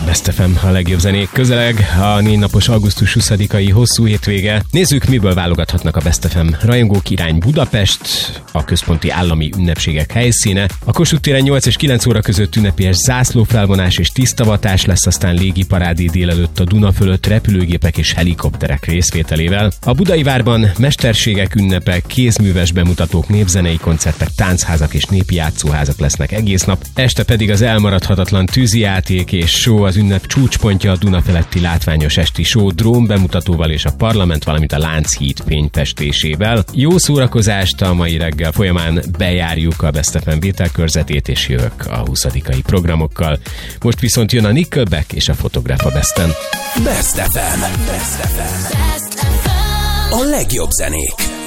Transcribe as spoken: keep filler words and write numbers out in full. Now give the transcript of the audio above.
Best ef em, a legjobb zenék közeleg, a négy napos augusztus huszadikai hosszú hétvége. Nézzük, miből válogathatnak a Best ef em rajongók. Irány Budapest, a központi állami ünnepségek helyszíne. A Kossuth téren nyolc és kilenc óra között ünnepélyes zászlófelvonás és tisztavatás lesz, aztán légiparádé délelőtt a Duna fölött repülőgépek és helikopterek részvételével. A Budai Várban mesterségek ünnepe, kézműves bemutatók, népzenei koncertek, táncházak és népi játszóházak lesznek egész nap. Este pedig az elmaradhatatlan tűzijáték és show, az ünnep csúcspontja a Duna feletti látványos esti show, drón bemutatóval és a parlament, valamint a Lánchíd fényfestésével. Jó szórakozást, a mai reggel folyamán bejárjuk a Best ef em vételkörzetét, és jövök a huszadikai programokkal. Most viszont jön a Nickelback és a Photograph a Besten. Best ef em. Best ef em. A legjobb zenék.